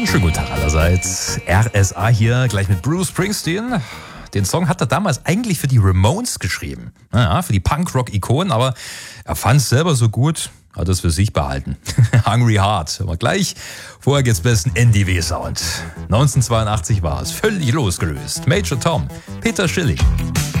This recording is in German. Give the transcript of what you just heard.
Schönen guten Tag allerseits. RSA hier, gleich mit Bruce Springsteen. Den Song hat er damals eigentlich für die Ramones geschrieben. Ja, für die Punk-Rock-Ikonen, aber er fand es selber so gut, hat es für sich behalten. Hungry Heart. Aber gleich, vorher geht's besten NDW-Sound. 1982 war es, völlig losgelöst. Major Tom, Peter Schilling.